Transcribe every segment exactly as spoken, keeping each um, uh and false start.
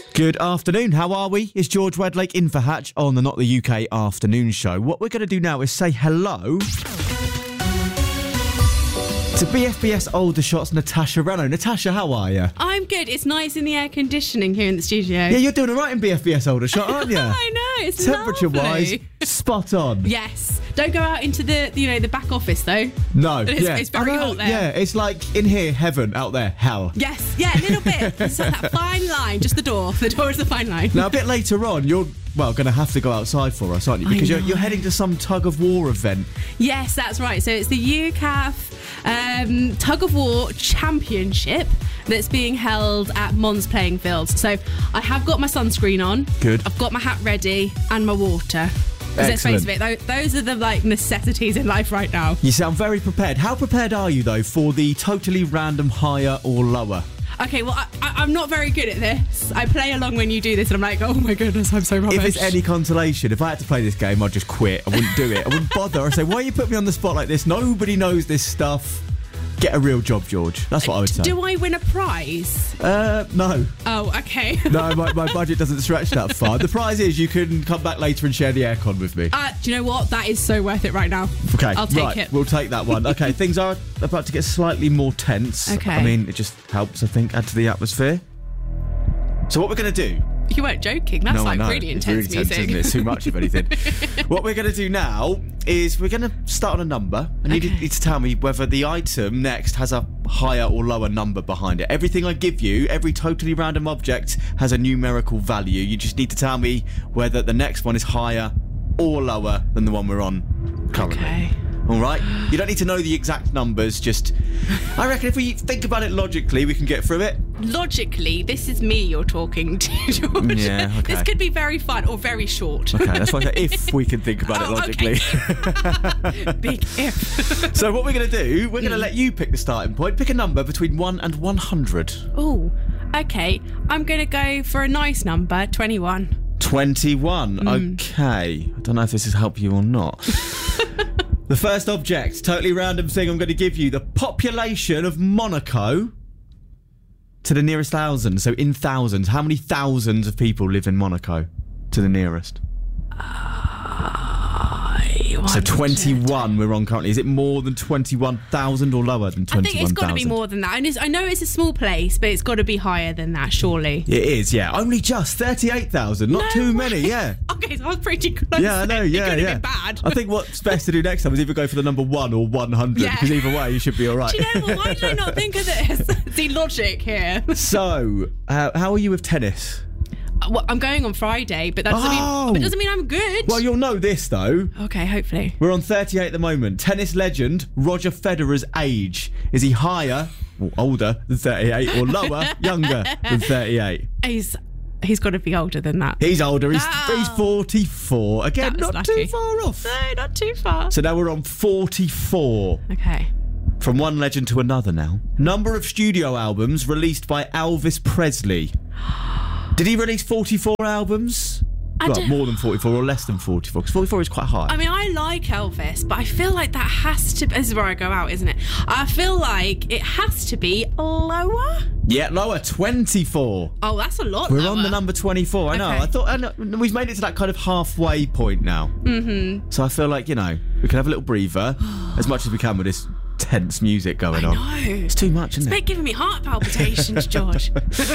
Good afternoon, how are we? It's George Wedlake in for Hatch on the Not the U K Afternoon Show. What we're going to do now is say hello to B F B S Aldershot's Natasha Renno. Natasha, how are you? I'm good. It's nice in the air conditioning here in the studio. Yeah, you're doing all right in B F B S Aldershot, aren't you? I know, it's Temperature-wise, lovely. Spot on. Yes. Don't go out into the, you know, the back office though. No, It's, yeah. it's very I know, hot there. Yeah, it's like in here, heaven, out there, hell. Yes, yeah, a little bit. It's like that fine line, just the door. The door is the fine line. Now, a bit later on, you're, well, going to have to go outside for us, aren't you? Because you're, you're heading to some tug-of-war event. Yes, that's right. So it's the U C A F um, Tug of War Championship that's being held at Mons Playing Fields. So I have got my sunscreen on. Good. I've got my hat ready and my water. Because let's face it, tho- those are the like necessities in life right now. You sound very prepared. How prepared are you, though, for the totally random higher or lower? Okay, well, I, I, I'm not very good at this. I play along when you do this, and I'm like, oh my goodness, I'm so rubbish. If it's any consolation, if I had to play this game, I'd just quit. I wouldn't do it. I wouldn't bother. I'd say, why you put me on the spot like this? Nobody knows this stuff. Get a real job, George. That's what I would say. Do I win a prize? Uh, no. Oh, okay. No, my, my budget doesn't stretch that far. The prize is you can come back later and share the aircon with me. Uh, do you know what? That is so worth it right now. Okay, I'll take right, it. We'll take that one. Okay, things are about to get slightly more tense. Okay. I mean, it just helps, I think, add to the atmosphere. So what we're going to do... You weren't joking. That's no, like I know. really It's intense really tense, music. isn't it? It's too much of anything. What we're going to do now is we're going to start on a number. And Okay. you need to tell me whether the item next has a higher or lower number behind it. Everything I give you, every totally random object has a numerical value. You just need to tell me whether the next one is higher or lower than the one we're on currently. Okay. All right? You don't need to know the exact numbers, just... I reckon if we think about it logically, we can get through it. Logically, this is me you're talking to, George. Yeah, okay. This could be very fun or very short. Okay, that's why I say if we can think about it Oh, logically. okay. Big if. So what we're going to do, we're going to let you pick the starting point. Pick a number between one and one hundred. Oh, okay. I'm going to go for a nice number, twenty-one. twenty-one. Mm. Okay. I don't know if this has helped you or not. The first object, totally random thing I'm going to give you, the population of Monaco to the nearest thousand. So in thousands, how many thousands of people live in Monaco to the nearest? So twenty-one we're on currently. Is it more than twenty-one thousand or lower than I twenty-one thousand? think it's got to be more than that. And it's, I know it's a small place, but it's got to be higher than that, surely. It is, yeah. Only just thirty-eight thousand. Not No too way. many, yeah. Okay, so I was pretty close. Yeah, I know, then. yeah, It could yeah. have been bad. I think what's best to do next time is either go for the number one or one hundred, Yeah. because either way you should be all right. Do you know what? Why did I not think of this? See logic here. So, uh, how are you with tennis? Well, I'm going on Friday, but that doesn't, Oh. mean, but it doesn't mean I'm good. Well, you'll know this, though. Okay, hopefully. We're on thirty-eight at the moment. Tennis legend Roger Federer's age. Is he higher or older than thirty-eight or lower, younger than thirty-eight? He's he's got to be older than that. He's older. He's, Oh. he's forty-four. Again, That was not lucky. too far off. No, not too far. So now we're on forty-four. Okay. From one legend to another now. Number of studio albums released by Elvis Presley. Did he release forty-four albums? I well, don't- more than forty-four or less than forty-four? Because forty-four is quite high. I mean, I like Elvis, but I feel like that has to... This is where I go out, isn't it? I feel like it has to be lower. yeah, lower, twenty-four. Oh, that's a lot We're lower. on the number twenty-four. I know. Okay. I thought I know, we've made it to that kind of halfway point now. Mm-hmm. So I feel like, you know, we can have a little breather as much as we can with this tense music going I on. know. It's too much, isn't It's it? giving me heart palpitations, George.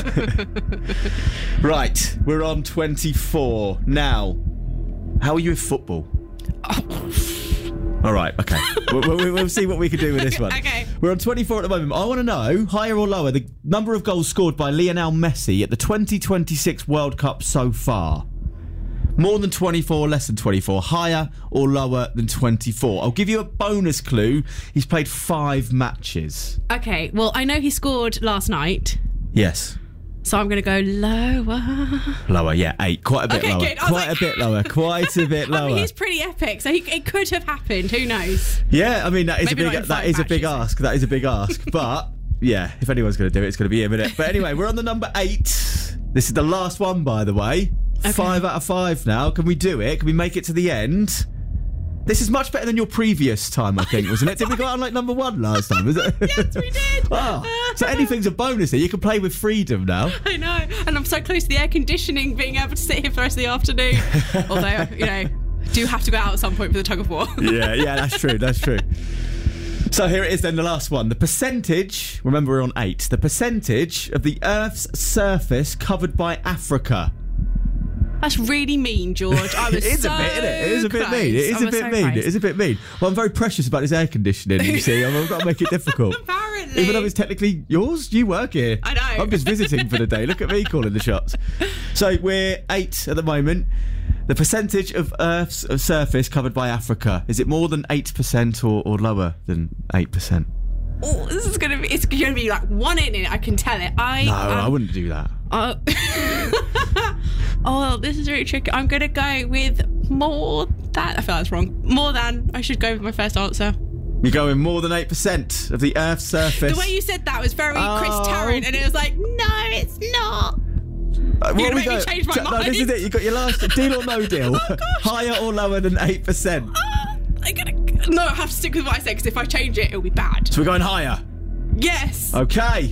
Right, we're on twenty-four. Now, how are you with football? All right, okay. we'll, we'll, we'll see what we can do with this one. Okay. We're on twenty-four at the moment. I want to know, higher or lower, the number of goals scored by Lionel Messi at the twenty twenty-six World Cup so far. More than twenty-four, less than twenty-four. Higher or lower than twenty-four. I'll give you a bonus clue. He's played five matches. Okay, well, I know he scored last night, Yes. so I'm going to go lower. Lower, yeah, eight. Quite a bit Okay, lower. good. I was Quite like- a bit lower. Quite a bit lower. I mean, he's pretty epic, so he, it could have happened. Who knows? Yeah, I mean, that is Maybe a not big in that five is a big matches. ask. That is a big ask. But yeah, if anyone's going to do it, it's going to be him, isn't it? But anyway, we're on the number eight. This is the last one, by the way. Okay. Five out of five now. Can we do it? Can we make it to the end? This is much better than your previous time, I think, wasn't it? Did we go on like number one last time? Was it? Yes, we did. Ah, so anything's a bonus here. You can play with freedom now. I know. and I'm so close to the air conditioning, being able to sit here for the rest of the afternoon. Although, you know, do have to go out at some point for the tug of war. Yeah, yeah, that's true, that's true. So here it is then, the last one. The percentage, remember we're on eight, the percentage of the Earth's surface covered by Africa. That's really mean, George. I was It is so a bit, isn't it? It is a bit close. mean. It is I a was bit so mean. close. It is a bit mean. Well, I'm very precious about this air conditioning, you see. I've I've got to make it difficult. Apparently. Even though it's technically yours, you work here. I know. I'm just visiting for the day. Look at me calling the shots. So we're eight at the moment. The percentage of Earth's surface covered by Africa, is it more than eight percent or, or lower than eight percent? Oh, this is gonna be. It's gonna be like one in it. I can tell it. I. No, um, I wouldn't do that. Uh, oh, this is really tricky. I'm gonna go with more than. I feel that's wrong. More than. I should go with my first answer. You're going more than eight percent of the Earth's surface. The way you said that was very Oh. Chris Tarrant, and it was like, no, it's not. Uh, what You're gonna we make me go- change my Ch- No, mind. this is it. You got your last deal or no deal. Oh, gosh. Higher or lower than eight percent. Ah, I'm gonna. No, I have to stick with what I said because if I change it, it'll be bad. So we're going higher. Yes. Okay.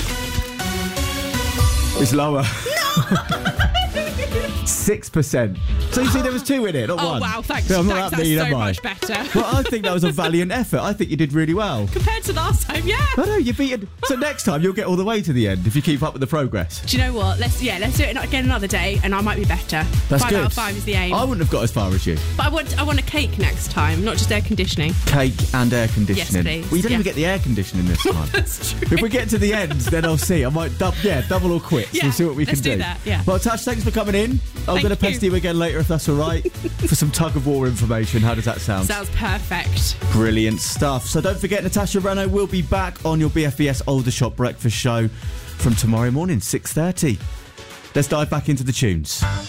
It's lower. Six percent. So you see, there was two in it, not Oh one. wow, thanks. So I'm not thanks. that That's mean, so am I? much better. Well, I think that was a valiant effort. I think you did really well. Compared to last time, yeah. I know you beat it. So next time you'll get all the way to the end if you keep up with the progress. Do you know what? Let's yeah, let's do it again another day, and I might be better. That's five good. out of five is the aim. I wouldn't have got as far as you. But I want I want a cake next time, not just air conditioning. Cake and air conditioning. Yes, please. Well, you don't Yeah. even get the air conditioning this time. That's true. If we get to the end, then I'll see. I might, dub, yeah, double or quit. Yeah, we'll see what we let's can do that, yeah. Well, Tash, thanks for coming in. I'm Thank going to pester you. you again later if that's all right for some tug of war information. How does that sound? Sounds perfect. Brilliant stuff. So don't forget, Natasha Renault will be back on your B F B S Aldershot Breakfast Show from tomorrow morning, six thirty. Let's dive back into the tunes.